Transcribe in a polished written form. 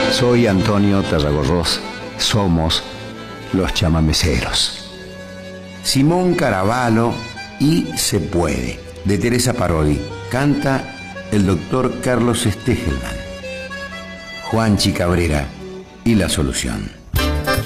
Soy Antonio Tarragorros. Somos los chamameceros. Simón Caravallo y Se puede, de Teresa Parodi. Canta el doctor Carlos Stegelman. Juanchi Cabrera y La Solución.